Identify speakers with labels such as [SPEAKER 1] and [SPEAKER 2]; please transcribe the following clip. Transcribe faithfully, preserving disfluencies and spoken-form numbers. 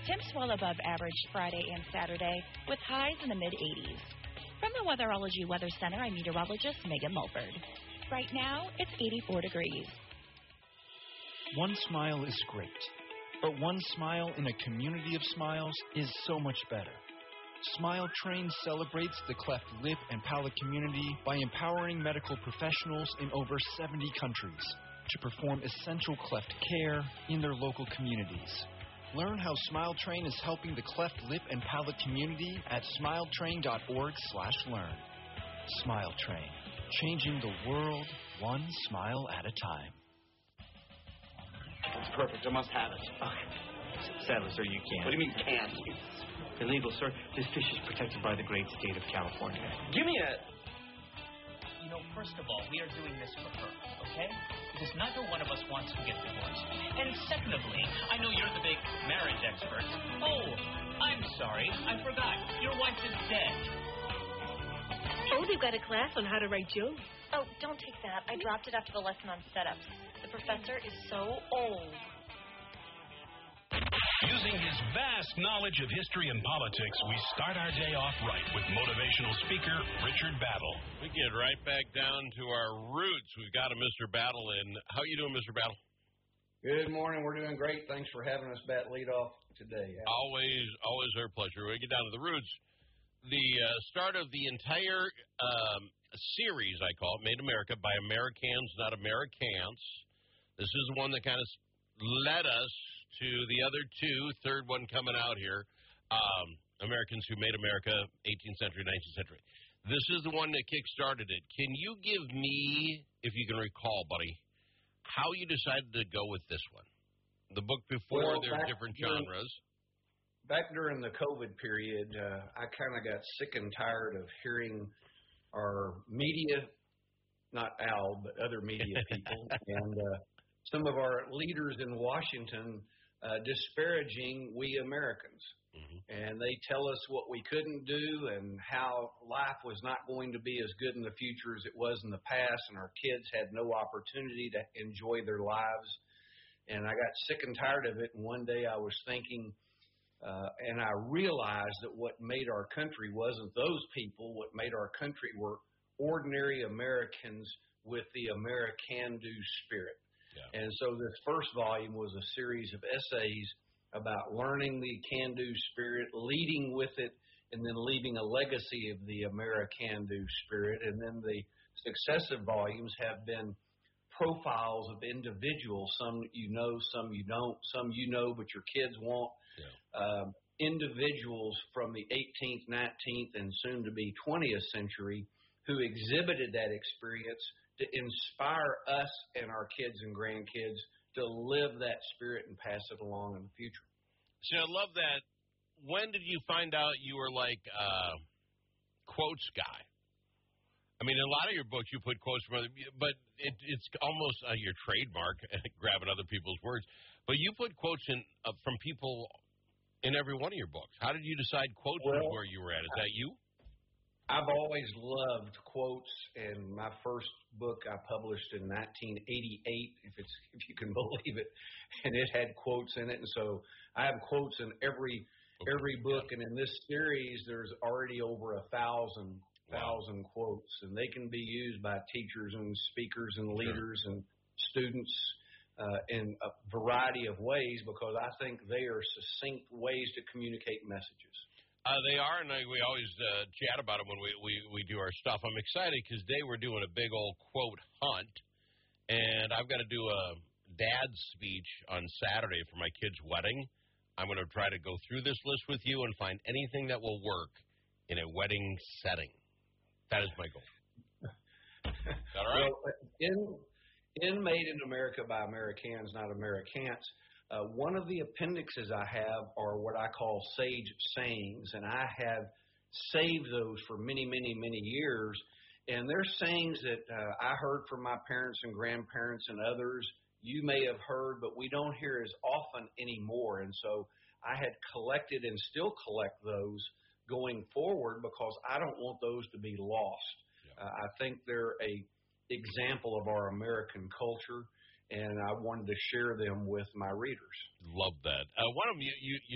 [SPEAKER 1] Temps well above average Friday and Saturday with highs in the mid-eighties. From the Weatherology Weather Center, I'm meteorologist Megan Mulford. Right now, it's eighty-four degrees.
[SPEAKER 2] One smile is great, but one smile in a community of smiles is so much better. Smile Train celebrates the cleft lip and palate community by empowering medical professionals in over seventy countries to perform essential cleft care in their local communities. Learn how Smile Train is helping the cleft lip and palate community at smiletrain.org slash learn. Smile Train, changing the world one smile at a time.
[SPEAKER 3] It's perfect. I must have it.
[SPEAKER 4] Okay. Sadly, sir, you can't.
[SPEAKER 3] What do you mean can't?
[SPEAKER 4] It's illegal, sir. This fish is protected by the great state of California.
[SPEAKER 3] Give me a...
[SPEAKER 5] You know, first of all, we are doing this for her, okay? Because neither one of us wants to get divorced. And secondly, I know you're the big marriage expert. Oh, I'm sorry. I forgot. Your wife is dead.
[SPEAKER 6] Oh, they've got a class on how to write jokes.
[SPEAKER 7] Oh, don't take that. I dropped it after the lesson on setups. The professor is so old.
[SPEAKER 8] Using his vast knowledge of history and politics, we start our day off right with motivational speaker Richard Battle.
[SPEAKER 9] We get right back down to our roots. We've got a Mister Battle in. How you doing, Mister Battle?
[SPEAKER 10] Good morning. We're doing great. Thanks for having us bat lead off today.
[SPEAKER 9] Always, always our pleasure. We get down to the roots. The uh, start of the entire um, series, I call it, Made America by Americans, not Americans. This is the one that kind of led us to the other two, third one coming out here, um, Americans Who Made America, eighteenth century, nineteenth century. This is the one that kick-started it. Can you give me, if you can recall, buddy, how you decided to go with this one? The book before,
[SPEAKER 10] well,
[SPEAKER 9] there are different
[SPEAKER 10] during,
[SPEAKER 9] genres.
[SPEAKER 10] Back during the COVID period, uh, I kind of got sick and tired of hearing our media, not Al, but other media people, and uh, some of our leaders in Washington uh, disparaging we Americans. Mm-hmm. And they tell us what we couldn't do and how life was not going to be as good in the future as it was in the past, and our kids had no opportunity to enjoy their lives. And I got sick and tired of it, and one day I was thinking, uh, and I realized that what made our country wasn't those people. What made our country were ordinary Americans with the American-do spirit. Yeah. And so this first volume was a series of essays about learning the can-do spirit, leading with it, and then leaving a legacy of the American-do spirit. And then the successive volumes have been profiles of individuals, some you know, some you don't, some you know but your kids won't. Yeah. Um, individuals from the eighteenth, nineteenth, and soon-to-be twentieth century who exhibited that experience to inspire us and our kids and grandkids to live that spirit and pass it along in the future.
[SPEAKER 9] See, I love that. When did you find out you were like a quotes guy? I mean, in a lot of your books you put quotes from other, but it, it's almost uh, your trademark, grabbing other people's words. But you put quotes in uh, from people in every one of your books. How did you decide quotes well, was where you were at? Is that you?
[SPEAKER 10] I've always loved quotes, and my first book I published in nineteen eighty-eight, if it's if you can believe it, and it had quotes in it. And so I have quotes in every okay. every book, and in this series there's already over a thousand wow. thousand quotes, and they can be used by teachers and speakers and leaders sure. and students uh, in a variety of ways, because I think they are succinct ways to communicate messages.
[SPEAKER 9] Uh, they are, and I, we always uh, chat about them when we, we, we do our stuff. I'm excited because today we're doing a big old quote hunt, and I've got to do a dad's speech on Saturday for my kid's wedding. I'm going to try to go through this list with you and find anything that will work in a wedding setting. That is my goal. Is that all right?
[SPEAKER 10] Well, in, in Made in America by Americans, not Americans, Uh, one of the appendixes I have are what I call sage sayings, and I have saved those for many, many, many years. And they're sayings that uh, I heard from my parents and grandparents and others. You may have heard, but we don't hear as often anymore. And so I had collected and still collect those going forward because I don't want those to be lost. Yeah. Uh, I think they're a example of our American culture, and I wanted to share them with my readers.
[SPEAKER 9] Love that. Uh, one of them, you, you,